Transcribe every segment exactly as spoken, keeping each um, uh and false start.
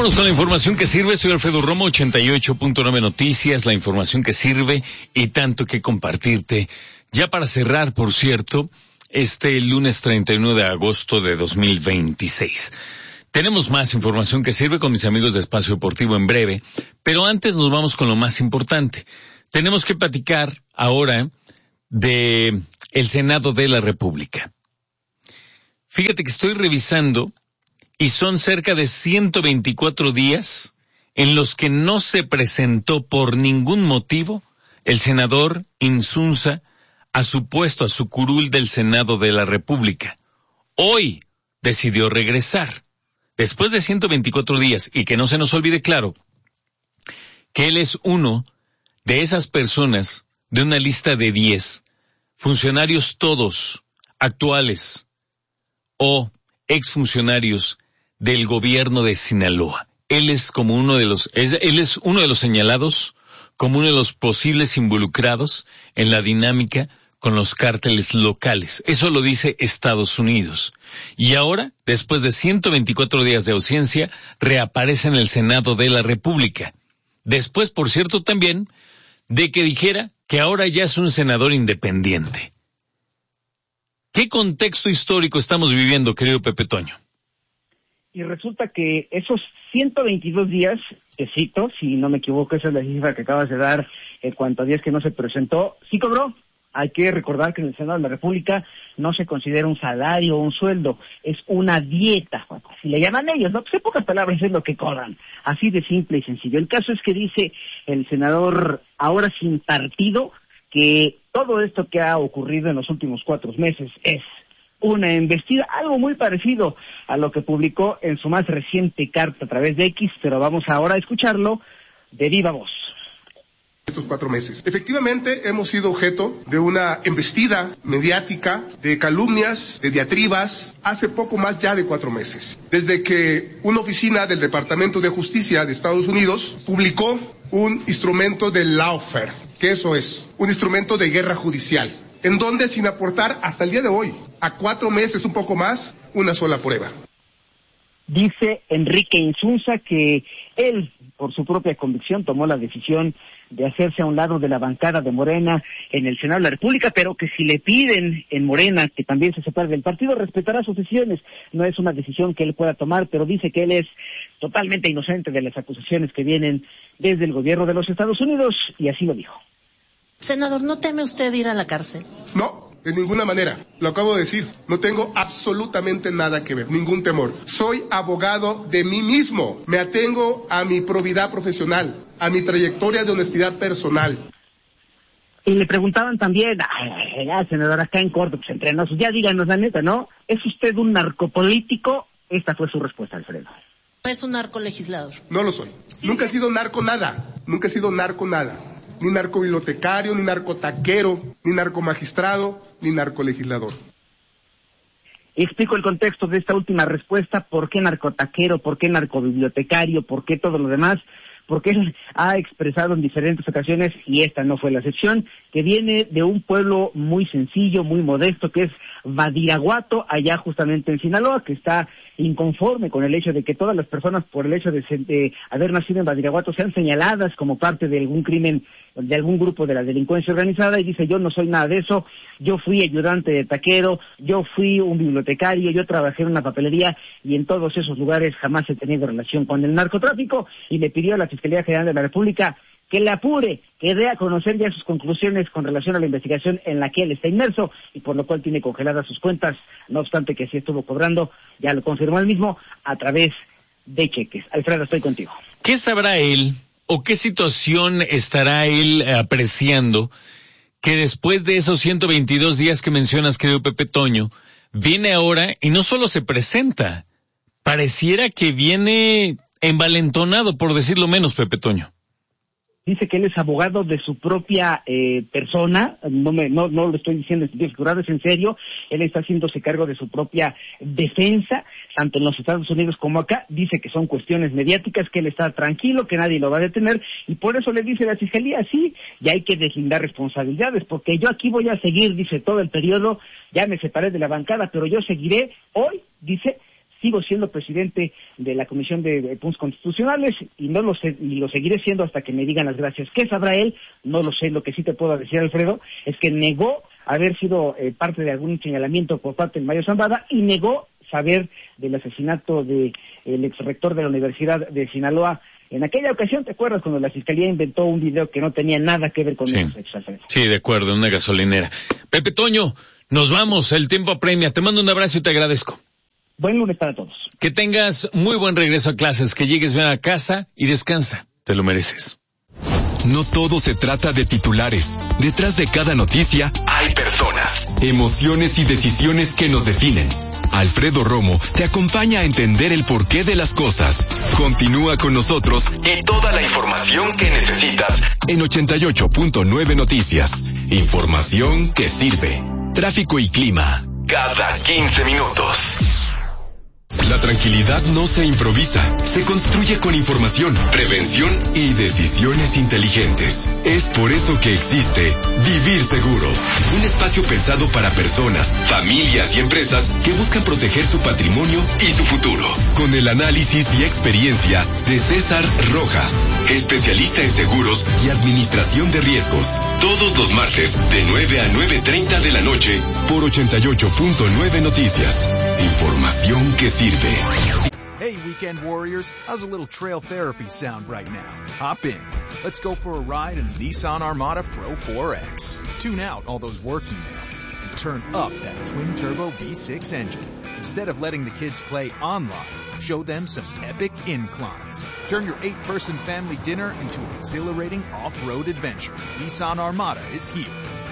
Vámonos con la información que sirve. Soy Alfredo Romo, ochenta y ocho punto nueve Noticias, la información que sirve y tanto que compartirte. Ya para cerrar, por cierto, este lunes treinta y uno de agosto de dos mil veintiséis. Tenemos más información que sirve con mis amigos de Espacio Deportivo en breve, pero antes nos vamos con lo más importante. Tenemos que platicar ahora de el Senado de la República. Fíjate que estoy revisando y son cerca de ciento veinticuatro días en los que no se presentó por ningún motivo el senador Insunza a su puesto, a su curul del Senado de la República. Hoy decidió regresar, después de ciento veinticuatro días, y que no se nos olvide, claro, que él es uno de esas personas de una lista de diez, funcionarios todos actuales o exfuncionarios del gobierno de Sinaloa. Él es como uno de los, es, él es uno de los señalados como uno de los posibles involucrados en la dinámica con los cárteles locales. Eso lo dice Estados Unidos. Y ahora, después de ciento veinticuatro días de ausencia, reaparece en el Senado de la República. Después, por cierto, también de que dijera que ahora ya es un senador independiente. ¿Qué contexto histórico estamos viviendo, querido Pepe Toño? Y resulta que esos ciento veintidós días, te cito, si no me equivoco, esa es la cifra que acabas de dar en cuanto a días que no se presentó, sí cobró. Hay que recordar que en el Senado de la República no se considera un salario o un sueldo, es una dieta, así le llaman ellos, ¿no? Pues en pocas palabras es lo que cobran, así de simple y sencillo. El caso es que dice el senador, ahora sin partido, que todo esto que ha ocurrido en los últimos cuatro meses es una embestida, algo muy parecido a lo que publicó en su más reciente carta a través de X, pero vamos ahora a escucharlo de viva voz. Estos cuatro meses. Efectivamente, hemos sido objeto de una embestida mediática, de calumnias, de diatribas, hace poco más ya de cuatro meses. Desde que una oficina del Departamento de Justicia de Estados Unidos publicó un instrumento de lawfare, que eso es, un instrumento de guerra judicial, en donde sin aportar hasta el día de hoy, a cuatro meses, un poco más, una sola prueba. Dice Enrique Insunza que él, por su propia convicción, tomó la decisión de hacerse a un lado de la bancada de Morena en el Senado de la República, pero que si le piden en Morena que también se separe del partido, respetará sus decisiones. No es una decisión que él pueda tomar, pero dice que él es totalmente inocente de las acusaciones que vienen desde el gobierno de los Estados Unidos, y así lo dijo. Senador, ¿no teme usted ir a la cárcel? No, de ninguna manera. Lo acabo de decir. No tengo absolutamente nada que ver, ningún temor. Soy abogado de mí mismo. Me atengo a mi probidad profesional, a mi trayectoria de honestidad personal. Y le preguntaban también, ay, ya, senador, acá en corto, pues entre nosotros, ya díganos la neta, ¿no? ¿Es usted un narcopolítico? Esta fue su respuesta, Alfredo. ¿Es un narcolegislador? No lo soy. ¿Sí? Nunca he sido narco nada. Nunca he sido narco nada. Ni narcobibliotecario, ni narcotaquero, ni narcomagistrado, ni narcolegislador. Explico el contexto de esta última respuesta, por qué narcotaquero, por qué narcobibliotecario, por qué todo lo demás, porque él ha expresado en diferentes ocasiones, y esta no fue la excepción, que viene de un pueblo muy sencillo, muy modesto, que es Badiraguato, allá justamente en Sinaloa, que está inconforme con el hecho de que todas las personas, por el hecho de, de haber nacido en Badiraguato, sean señaladas como parte de algún crimen, de algún grupo de la delincuencia organizada, y dice, yo no soy nada de eso, yo fui ayudante de taquero, yo fui un bibliotecario, yo trabajé en una papelería, y en todos esos lugares jamás he tenido relación con el narcotráfico, y le pidió a la Fiscalía General de la República que le apure, que dé a conocer ya sus conclusiones con relación a la investigación en la que él está inmerso, y por lo cual tiene congeladas sus cuentas, no obstante que sí estuvo cobrando, ya lo confirmó él mismo, a través de cheques. Alfredo, estoy contigo. ¿Qué sabrá él o qué situación estará él apreciando que después de esos ciento veintidós días que mencionas, querido Pepe Toño, viene ahora y no solo se presenta, pareciera que viene envalentonado, por decirlo menos, Pepe Toño? Dice que él es abogado de su propia eh, persona, no me no no lo estoy diciendo en sentido figurado, es en serio. Él está haciéndose cargo de su propia defensa, tanto en los Estados Unidos como acá. Dice que son cuestiones mediáticas, que él está tranquilo, que nadie lo va a detener, y por eso le dice la Fiscalía, sí, ya hay que deslindar responsabilidades, porque yo aquí voy a seguir, dice, todo el periodo, ya me separé de la bancada, pero yo seguiré hoy, dice, sigo siendo presidente de la Comisión de, de Puntos Constitucionales y no lo sé, y lo seguiré siendo hasta que me digan las gracias. ¿Qué sabrá él? No lo sé. Lo que sí te puedo decir, Alfredo, es que negó haber sido eh, parte de algún señalamiento por parte del Mayo Zambada y negó saber del asesinato de el ex rector de la Universidad de Sinaloa. En aquella ocasión, ¿te acuerdas cuando la Fiscalía inventó un video que no tenía nada que ver con sí. esos hechos, Alfredo? Sí, de acuerdo, una gasolinera. Pepe Toño, nos vamos, el tiempo apremia. Te mando un abrazo y te agradezco. Buen lunes para todos. Que tengas muy buen regreso a clases, que llegues bien a casa y descansa. Te lo mereces. No todo se trata de titulares. Detrás de cada noticia hay personas, emociones y decisiones que nos definen. Alfredo Romo te acompaña a entender el porqué de las cosas. Continúa con nosotros y toda la información que necesitas en ochenta y ocho punto nueve Noticias. Información que sirve. Tráfico y clima. Cada quince minutos. La tranquilidad no se improvisa, se construye con información, prevención y decisiones inteligentes. Es por eso que existe Vivir Seguros, un espacio pensado para personas, familias y empresas que buscan proteger su patrimonio y su futuro. Con el análisis y experiencia de César Rojas, especialista en seguros y administración de riesgos. Todos los martes de nueve a nueve treinta de la noche por ochenta y ocho punto nueve Noticias. Información que sirve. Hey, weekend warriors, how's a little trail therapy sound right now? Hop in. Let's go for a ride in the Nissan Armada Pro four X. Tune out all those work emails and turn up that twin-turbo V six engine. Instead of letting the kids play online, show them some epic inclines. Turn your eight-person family dinner into an exhilarating off-road adventure. Nissan Armada is here.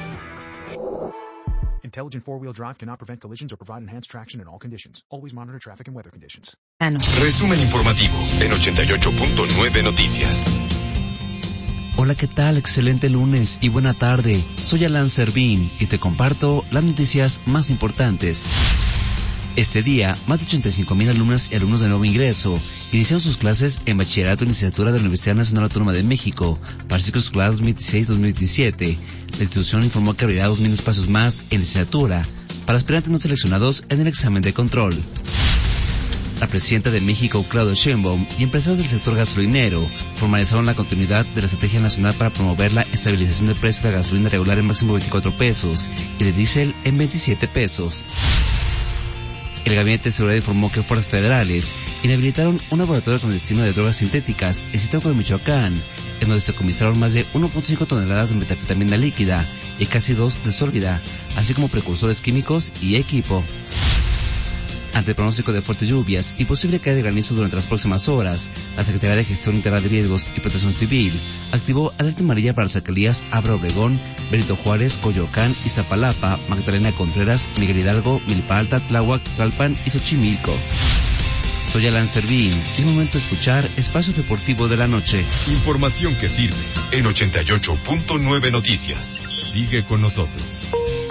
Intelligent four-wheel drive cannot prevent collisions or provide enhanced traction in all conditions. Always monitor traffic and weather conditions. Resumen informativo en ochenta y ocho punto nueve Noticias. Hola, ¿qué tal? Excelente lunes y buena tarde. Soy Alan Servín y te comparto las noticias más importantes. Este día, más de ochenta y cinco mil alumnas y alumnos de nuevo ingreso iniciaron sus clases en Bachillerato y Licenciatura de la Universidad Nacional Autónoma de México para el ciclo escolar dos mil dieciséis dos mil diecisiete. La institución informó que abrirá dos mil espacios más en licenciatura para aspirantes no seleccionados en el examen de control. La presidenta de México, Claudia Sheinbaum, y empresarios del sector gasolinero formalizaron la continuidad de la estrategia nacional para promover la estabilización del precio de la gasolina regular en máximo veinticuatro pesos y de diésel en veintisiete pesos. El Gabinete de Seguridad informó que fuerzas federales inhabilitaron un laboratorio clandestino de drogas sintéticas en Zitácuaro de Michoacán, en donde se comisaron más de uno punto cinco toneladas de metanfetamina líquida y casi dos de sólida, así como precursores químicos y equipo. Ante el pronóstico de fuertes lluvias y posible caída de granizo durante las próximas horas, la Secretaría de Gestión Integral de Riesgos y Protección Civil activó alerta amarilla para las alcaldías Abra Obregón, Benito Juárez, Coyoacán, Iztapalapa, Magdalena Contreras, Miguel Hidalgo, Milpa Alta, Tláhuac, Tlalpan y Xochimilco. Soy Alan Servín y es momento de escuchar Espacio Deportivo de la Noche. Información que sirve en ochenta y ocho punto nueve Noticias. Sigue con nosotros.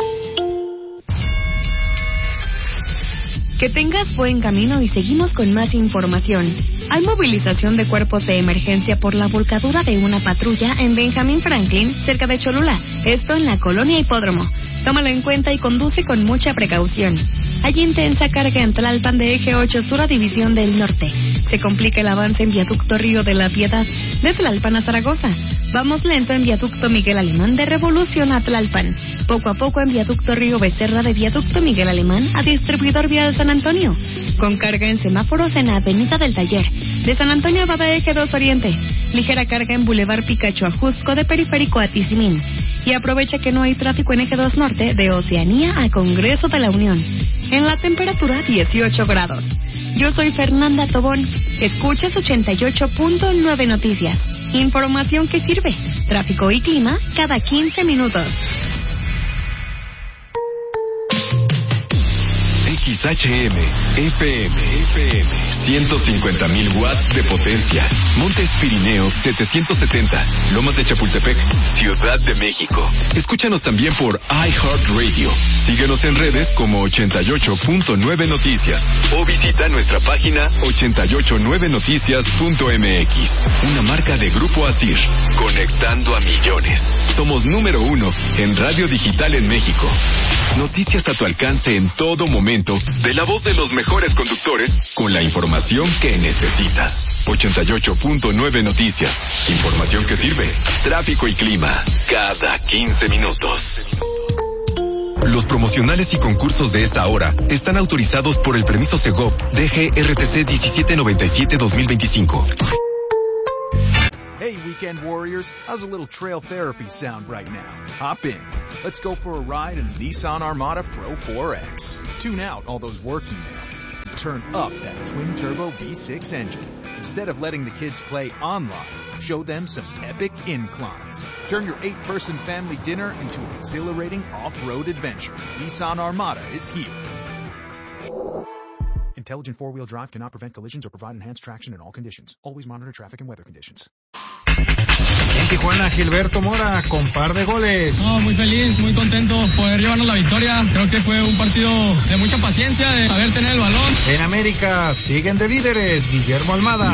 Que tengas buen camino y seguimos con más información. Hay movilización de cuerpos de emergencia por la volcadura de una patrulla en Benjamín Franklin, cerca de Cholula, esto en la colonia Hipódromo. Tómalo en cuenta y conduce con mucha precaución. Hay intensa carga en Tlalpan de Eje ocho Sur a División del Norte. Se complica el avance en Viaducto Río de la Piedad, de Tlalpan a Zaragoza. Vamos lento en Viaducto Miguel Alemán de Revolución a Tlalpan. Poco a poco en Viaducto Río Becerra de Viaducto Miguel Alemán a Distribuidor Vial San Antonio. Con carga en semáforos en la Avenida del Taller. De San Antonio va de Eje dos Oriente. Ligera carga en Boulevard Picacho a Jusco de Periférico a Tizimín. Y aprovecha que no hay tráfico en Eje dos Norte de Oceanía a Congreso de la Unión. En la temperatura dieciocho grados. Yo soy Fernanda Tobón. Escuchas ochenta y ocho punto nueve Noticias. Información que sirve. Tráfico y clima cada quince minutos. X H M, F M, F M, ciento cincuenta mil watts de potencia. Montes Pirineos setecientos setenta, Lomas de Chapultepec, Ciudad de México. Escúchanos también por iHeartRadio. Síguenos en redes como ochenta y ocho punto nueve Noticias o visita nuestra página ochenta y ocho nueve noticias punto m x. Una marca de Grupo Asir, conectando a millones. Somos número uno en radio digital en México. Noticias a tu alcance en todo momento De la voz de los mejores conductores, con la información que necesitas. ochenta y ocho punto nueve Noticias. Información que sirve. Tráfico y clima. Cada quince minutos. Los promocionales y concursos de esta hora están autorizados por el permiso Segov D G R T C diecisiete noventa y siete dos mil veinticinco. Hey, Weekend Warriors, how's a little trail therapy sound right now? Hop in. Let's go for a ride in the Nissan Armada Pro four X. Tune out all those work emails. And turn up that twin-turbo V six engine. Instead of letting the kids play online, show them some epic inclines. Turn your eight-person family dinner into an exhilarating off-road adventure. Nissan Armada is here. Intelligent four-wheel drive cannot prevent collisions or provide enhanced traction in all conditions. Always monitor traffic and weather conditions. En Tijuana, Gilberto Mora con par de goles. No, muy feliz, muy contento poder llevarnos la victoria. Creo que fue un partido de mucha paciencia, de saber tener el balón. En América siguen de líderes Guillermo Almada.